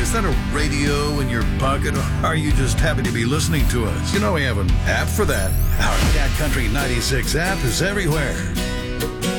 Is that a radio in your pocket, or are you just happy to be listening to us? You know we have an app for that. Our Cat Country 96 app is everywhere.